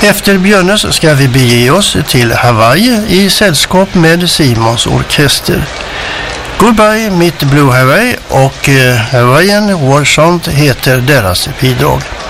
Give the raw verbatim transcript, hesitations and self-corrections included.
Efter Björnes ska vi bege oss till Hawaii i sällskap med Simons orkester. Goodbye Mitt Blue Hawaii och eh, Hawaiian War Chant heter deras bidrag.